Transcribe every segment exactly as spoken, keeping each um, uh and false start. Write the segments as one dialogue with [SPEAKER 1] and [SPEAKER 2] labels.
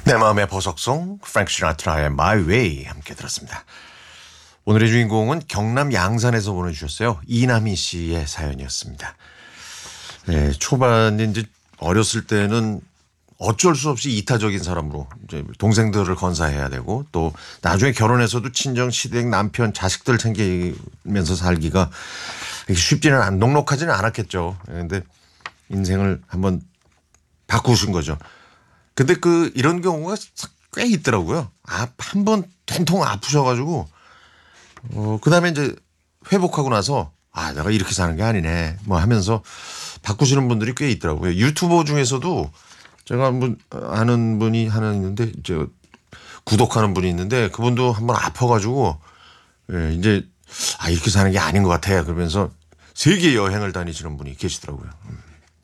[SPEAKER 1] 내 마음의 보석송 프랭크 시나트라의 My Way 함께 들었습니다. 오늘의 주인공은 경남 양산에서 보내주셨어요. 이남희 씨의 사연이었습니다. 네, 초반에 이제 어렸을 때는 어쩔 수 없이 이타적인 사람으로 이제 동생들을 건사해야 되고 또 나중에 결혼해서도 친정 시댁 남편 자식들 챙기면서 살기가 쉽지는 않 녹록하지는 않았겠죠. 그런데 인생을 한번 바꾸신 거죠. 근데 그 이런 경우가 꽤 있더라고요. 아, 한 번 된통 아프셔가지고 어 그다음에 이제 회복하고 나서 아, 내가 이렇게 사는 게 아니네 뭐 하면서 바꾸시는 분들이 꽤 있더라고요. 유튜버 중에서도 제가 한분 아는 분이 하나 있는데 저 구독하는 분이 있는데 그분도 한번 아파가지고 예, 이제 아, 이렇게 사는 게 아닌 것 같아 그러면서 세계 여행을 다니시는 분이 계시더라고요. 음.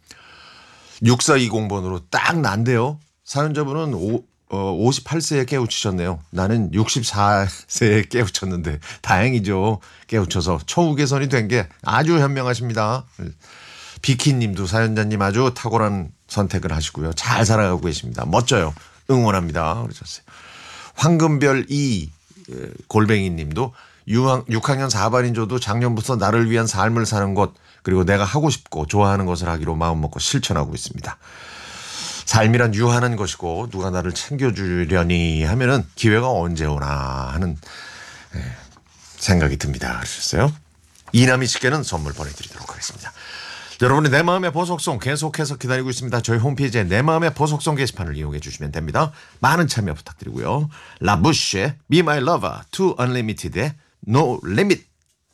[SPEAKER 1] 육사이공 번으로 딱 난데요. 사연자분은 오, 어, 오십팔 세에 깨우치셨네요. 나는 육십사 세에 깨우쳤는데 다행이죠. 깨우쳐서 처우 개선이 된 게 아주 현명하십니다. 비키님도 사연자님 아주 탁월한 선택을 하시고요. 잘 살아가고 계십니다. 멋져요. 응원합니다. 그러셨어요. 황금별 이 골뱅이님도 육 학년 사 반인 저도 작년부터 나를 위한 삶을 사는 것 그리고 내가 하고 싶고 좋아하는 것을 하기로 마음먹고 실천하고 있습니다. 삶이란 유하는 것이고 누가 나를 챙겨주려니 하면은 기회가 언제 오나 하는 생각이 듭니다. 그러셨어요. 이남희 씨께는 선물 보내드리도록 하겠습니다. 여러분의 내 마음의 보석송 계속해서 기다리고 있습니다. 저희 홈페이지에 내 마음의 보석송 게시판을 이용해 주시면 됩니다. 많은 참여 부탁드리고요. 라부쉬의 Be My Lover, To Unlimited의 No Limit